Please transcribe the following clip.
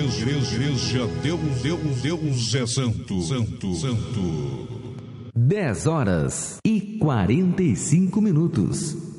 Igreja Deus é santo. 10 horas e 45 minutos.